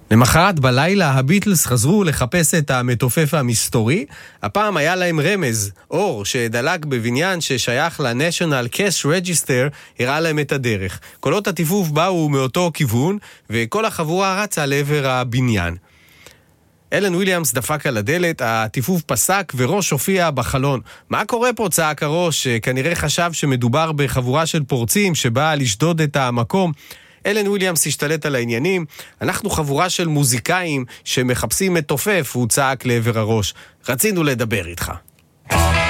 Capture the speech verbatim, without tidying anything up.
למחרת בלילה הביטלס חזרו לחפש את המתופף המסתורי. הפעם היה להם רמז, אור שדלק בבניין ששייך ל-National Cash Register, הראה להם את הדרך. קולות הטיפוף באו מאותו כיוון, וכל החבורה רצה לעבר הבניין. אלן וויליאמס דפק על הדלת, הטיפוף פסק וראש הופיע בחלון. מה קורה פה? צעק הראש, כנראה חשב שמדובר בחבורה של פורצים שבאה לשדוד את המקום. אלן וויליאמס השתלט על העניינים. אנחנו חבורה של מוזיקאים שמחפשים מתופף, הוא צעק לעבר הראש. רצינו לדבר איתך.